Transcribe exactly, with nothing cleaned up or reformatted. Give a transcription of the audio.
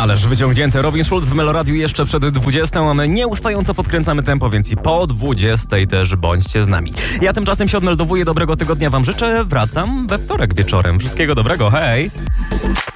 Ależ wyciągnięty Robin Schulz w Meloradiu jeszcze przed dwudziestą, a my nieustająco podkręcamy tempo, więc i po dwudziestej też bądźcie z nami. Ja tymczasem się odmeldowuję, dobrego tygodnia wam życzę, wracam we wtorek wieczorem. Wszystkiego dobrego, hej!